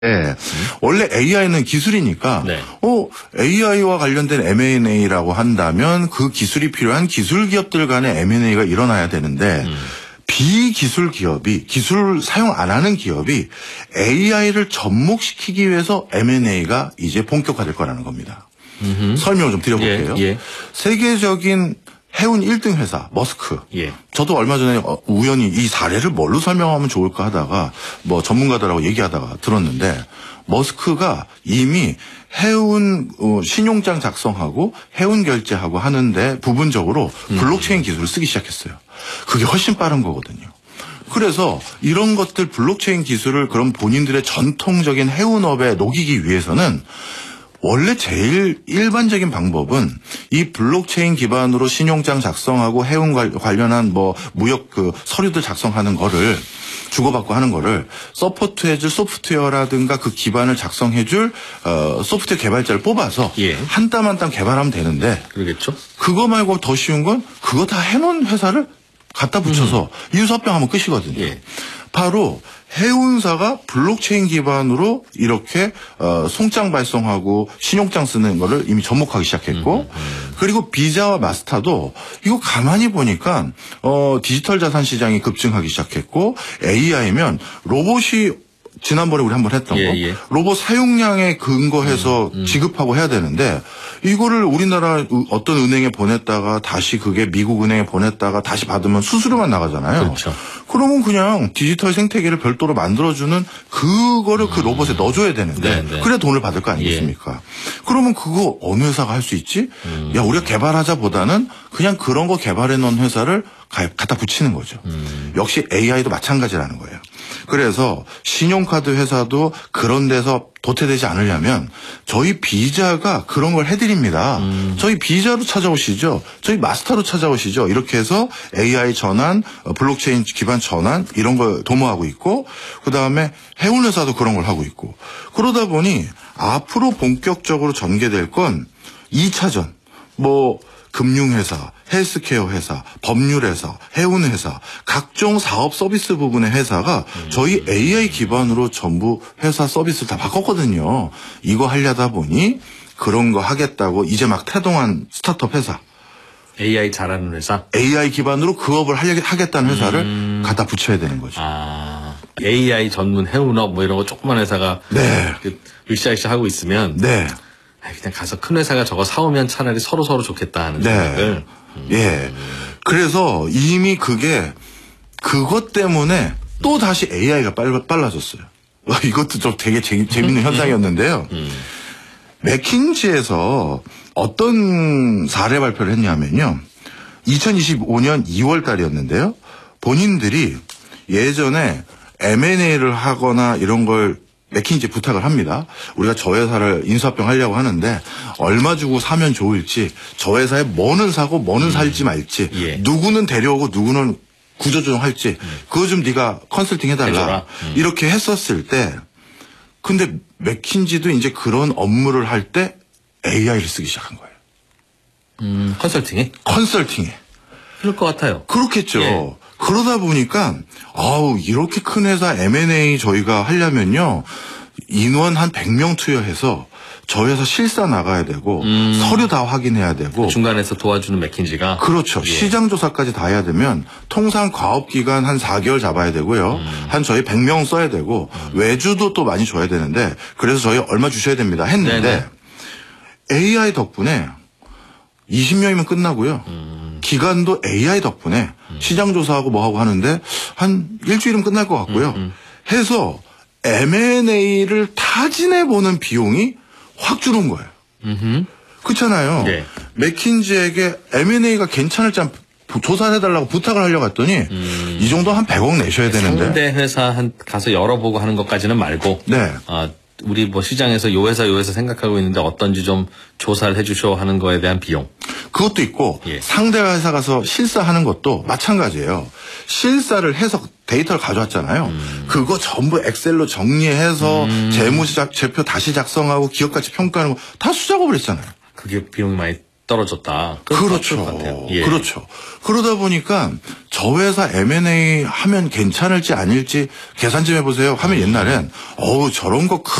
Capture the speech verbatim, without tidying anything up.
네. 원래 에이아이는 기술이니까 네. 어, 에이아이와 관련된 엠 앤 에이라고 한다면 그 기술이 필요한 기술 기업들 간의 엠 앤 에이가 일어나야 되는데 음. 비기술 기업이 기술을 사용 안 하는 기업이 에이아이를 접목시키기 위해서 엠 앤 에이가 이제 본격화될 거라는 겁니다. 음흠. 설명을 좀 드려볼게요. 예, 예. 세계적인 해운 일 등 회사 머스크. 예. 저도 얼마 전에 우연히 이 사례를 뭘로 설명하면 좋을까 하다가 뭐 전문가들하고 얘기하다가 들었는데 머스크가 이미 해운 신용장 작성하고 해운 결제하고 하는데 부분적으로 블록체인 기술을 쓰기 시작했어요. 그게 훨씬 빠른 거거든요. 그래서 이런 것들 블록체인 기술을 그런 본인들의 전통적인 해운업에 녹이기 위해서는 원래 제일 일반적인 방법은 이 블록체인 기반으로 신용장 작성하고 해운 관련한 뭐 무역 그 서류들 작성하는 거를 주고받고 하는 거를 서포트해줄 소프트웨어라든가 그 기반을 작성해줄 어, 소프트웨어 개발자를 뽑아서 예. 한 땀 한 땀 개발하면 되는데 그러겠죠. 그거 말고 더 쉬운 건 그거 다 해놓은 회사를 갖다 붙여서 음. 인수합병하면 끝이거든요. 예. 바로 해운사가 블록체인 기반으로 이렇게 어, 송장 발송하고 신용장 쓰는 거를 이미 접목하기 시작했고 음, 음. 그리고 비자와 마스터도 이거 가만히 보니까 어, 디지털 자산 시장이 급증하기 시작했고 에이아이면 로봇이 지난번에 우리 한번 했던 예, 거 예. 로봇 사용량에 근거해서 음, 음. 지급하고 해야 되는데 이거를 우리나라 어떤 은행에 보냈다가 다시 그게 미국 은행에 보냈다가 다시 받으면 수수료만 나가잖아요. 그렇죠. 그러면 그냥 디지털 생태계를 별도로 만들어주는 그거를 음. 그 로봇에 넣어줘야 되는데 네, 네. 그래 돈을 받을 거 아니겠습니까? 예. 그러면 그거 어느 회사가 할 수 있지? 음. 야 우리가 개발하자보다는 그냥 그런 거 개발해 놓은 회사를 갖다 붙이는 거죠. 음. 역시 에이아이도 마찬가지라는 거예요. 그래서 신용카드 회사도 그런 데서 도태되지 않으려면 저희 비자가 그런 걸 해드립니다. 음. 저희 비자로 찾아오시죠. 저희 마스터로 찾아오시죠. 이렇게 해서 에이아이 전환, 블록체인 기반 전환 이런 걸 도모하고 있고 그다음에 해운 회사도 그런 걸 하고 있고 그러다 보니 앞으로 본격적으로 전개될 건 이 차전 뭐 금융회사, 헬스케어 회사, 법률회사, 해운회사, 각종 사업 서비스 부분의 회사가 저희 에이아이 기반으로 전부 회사 서비스를 다 바꿨거든요. 이거 하려다 보니 그런 거 하겠다고 이제 막 태동한 스타트업 회사. 에이아이 잘하는 회사? 에이아이 기반으로 그 업을 하겠다는 회사를 음... 갖다 붙여야 되는 거죠. 아, 에이아이 전문 해운업 뭐 이런 거 조그만 회사가 네. 으쌰으쌰 하고 있으면 네. 그냥 가서 큰 회사가 저거 사오면 차라리 서로 서로 좋겠다 하는 네. 생각을. 음. 예. 그래서 이미 그게 그것 때문에 또 다시 에이아이가 빨라, 빨라졌어요. 이것도 좀 되게 재, 재밌는 현상이었는데요. 음. 맥킨지에서 어떤 사례 발표를 했냐면요. 이천이십오 년 이월 달이었는데요. 본인들이 예전에 엠 앤 에이를 하거나 이런 걸 맥킨지 부탁을 합니다. 우리가 저 회사를 인수합병 하려고 하는데 얼마 주고 사면 좋을지 저 회사에 뭐는 사고 뭐는 음. 살지 말지 예. 누구는 데려오고 누구는 구조조정할지 음. 그거 좀 네가 컨설팅 해달라. 음. 이렇게 했었을 때 근데 맥킨지도 이제 그런 업무를 할 때 에이아이를 쓰기 시작한 거예요. 음, 컨설팅에? 컨설팅에. 그럴 것 같아요. 그렇겠죠. 예. 그러다 보니까 아우 이렇게 큰 회사 엠 앤 에이 저희가 하려면요. 인원 한 백 명 투여해서 저 회사 실사 나가야 되고 음. 서류 다 확인해야 되고 중간에서 도와주는 맥킨지가 그렇죠. 예. 시장 조사까지 다 해야 되면 통상 과업 기간 한 사 개월 잡아야 되고요. 음. 한 저희 백 명 써야 되고 음. 외주도 또 많이 줘야 되는데 그래서 저희 얼마 주셔야 됩니다 했는데 네네. 에이아이 덕분에 이십 명이면 끝나고요. 음. 기간도 에이아이 덕분에 음. 시장 조사하고 뭐하고 하는데 한 일주일이면 끝날 것 같고요. 음, 음. 해서 엠 앤 에이를 타진해보는 비용이 확 줄은 거예요. 음흠. 그렇잖아요. 네. 맥킨지에게 엠 앤 에이가 괜찮을지 한 조사를 해달라고 부탁을 하려고 했더니 음. 이 정도 한 백억 내셔야 되는데. 상대 회사 한 가서 열어보고 하는 것까지는 말고. 네. 아, 우리 뭐 시장에서 요 회사 요 회사 생각하고 있는데 어떤지 좀 조사를 해주셔 하는 거에 대한 비용. 그것도 있고 예. 상대 회사 가서 실사하는 것도 마찬가지예요. 실사를 해서 데이터를 가져왔잖아요. 음. 그거 전부 엑셀로 정리해서 음. 재무제표 다시 작성하고 기업가치 평가하는 거 다 수작업을 했잖아요. 그게 비용이 많이 떨어졌다. 그렇죠. 것 같아요. 예. 그렇죠. 그러다 보니까 저 회사 엠 앤 에이 하면 괜찮을지 아닐지 계산 좀 해보세요 하면 옛날엔 어우 저런 거